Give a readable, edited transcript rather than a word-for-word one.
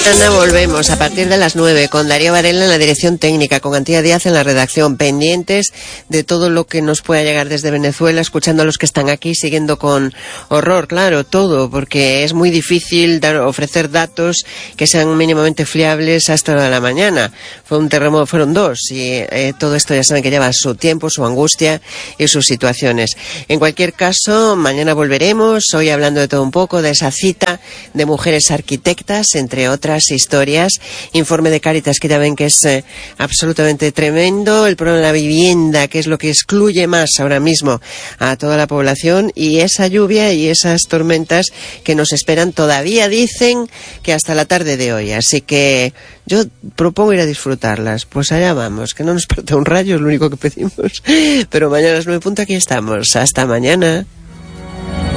Mañana volvemos a partir de las 9 con Darío Varela en la dirección técnica, con Antía Díaz en la redacción, pendientes de todo lo que nos pueda llegar desde Venezuela, escuchando a los que están aquí, siguiendo con horror, claro, todo, porque es muy difícil ofrecer datos que sean mínimamente fiables hasta la mañana. Fue un terremoto, fueron dos, y todo esto ya saben que lleva su tiempo, su angustia y sus situaciones. En cualquier caso, mañana volveremos, hoy hablando de todo un poco, de esa cita de mujeres arquitectas, entre otras historias. Informe de Cáritas que ya ven que es absolutamente tremendo. El problema de la vivienda, que es lo que excluye más ahora mismo a toda la población, y esa lluvia y esas tormentas que nos esperan, todavía dicen que hasta la tarde de hoy. Así que yo propongo ir a disfrutarlas. Pues allá vamos, que no nos parta un rayo, es lo único que pedimos. Pero mañana a las 9:00 aquí estamos. Hasta mañana.